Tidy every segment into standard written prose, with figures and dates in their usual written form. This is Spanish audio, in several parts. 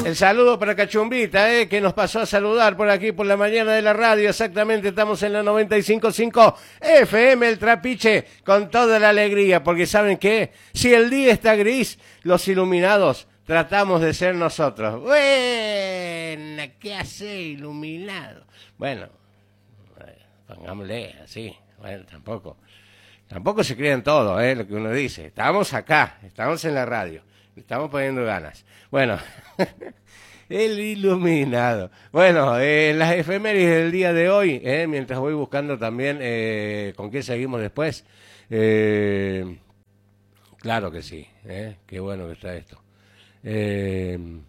El saludo para Cachumbita, que nos pasó a saludar por aquí por la mañana de la radio. Exactamente, estamos en la 95.5 FM, el Trapiche, con toda la alegría, porque ¿saben qué? Si el día está gris, los iluminados tratamos de ser nosotros. Buena, ¿qué hace iluminado? Bueno, pongámosle así, bueno, tampoco se crean todo, lo que uno dice. Estamos acá, estamos en la radio, estamos poniendo ganas. Bueno, el iluminado. Bueno, las efemérides del día de hoy, mientras voy buscando también con qué seguimos después. Claro que sí, qué bueno que está esto. En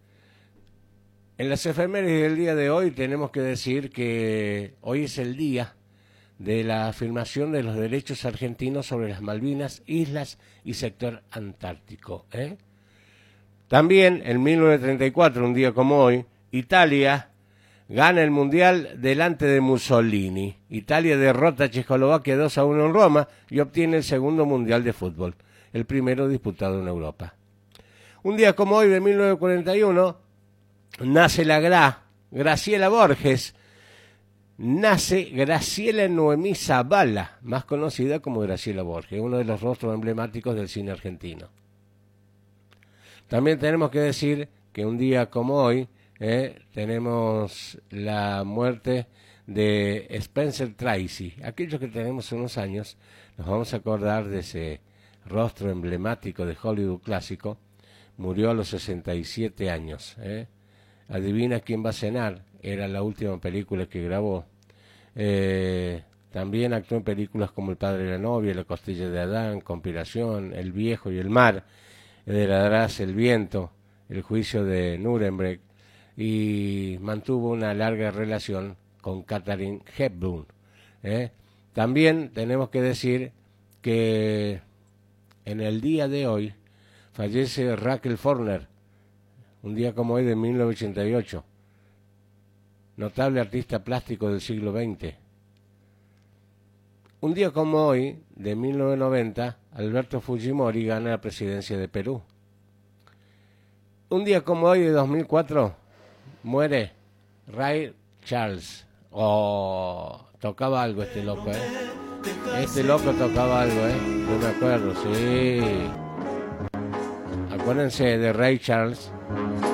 las efemérides del día de hoy tenemos que decir que hoy es el día de la afirmación de los derechos argentinos sobre las Malvinas, islas y sector antártico. También en 1934, un día como hoy, Italia gana el Mundial delante de Mussolini. Italia derrota a Checoslovaquia 2-1 en Roma y obtiene el segundo Mundial de Fútbol, el primero disputado en Europa. Un día como hoy, de 1941, nace Graciela Borges. Nace Graciela Noemí Zavala, más conocida como Graciela Borges, uno de los rostros emblemáticos del cine argentino. También tenemos que decir que un día como hoy tenemos la muerte de Spencer Tracy. Aquellos que tenemos unos años nos vamos a acordar de ese rostro emblemático de Hollywood clásico. Murió a los 67 años. Adivina quién va a cenar. Era la última película que grabó. También actuó en películas como El padre de la novia, La costilla de Adán, Conspiración, El viejo y el mar, Heredarás el viento, El juicio de Nuremberg, y mantuvo una larga relación con Katharine Hepburn. También tenemos que decir que en el día de hoy fallece Raquel Forner, un día como hoy de 1988, notable artista plástico del siglo XX. Un día como hoy, de 1990, Alberto Fujimori gana la presidencia de Perú. Un día como hoy, de 2004, muere Ray Charles. Tocaba algo este loco, Este loco tocaba algo, Yo me acuerdo, sí. Acuérdense de Ray Charles.